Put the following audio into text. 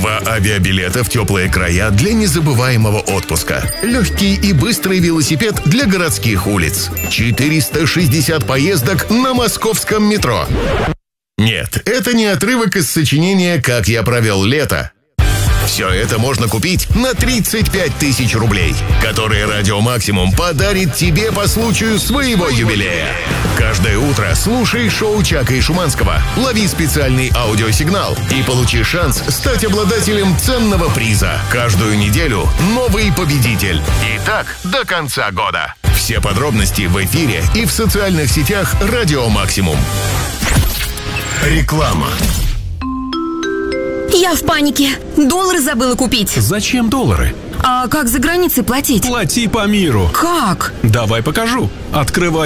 2 авиабилета в теплые края для незабываемого отпуска. Легкий и быстрый велосипед для городских улиц. 460 поездок на московском метро. Нет, это не отрывок из сочинения «Как я провел лето». Все это можно купить на 35 тысяч рублей, которые Радио Максимум подарит тебе по случаю своего юбилея. Каждое утро слушай шоу Чака и Шуманского, лови специальный аудиосигнал и получи шанс стать обладателем ценного приза. Каждую неделю новый победитель. И так до конца года. Все подробности в эфире и в социальных сетях Радио Максимум. Реклама. Я в панике. Доллары забыла купить. Зачем доллары? А как за границей платить? Плати по миру. Как? Давай покажу. Открывай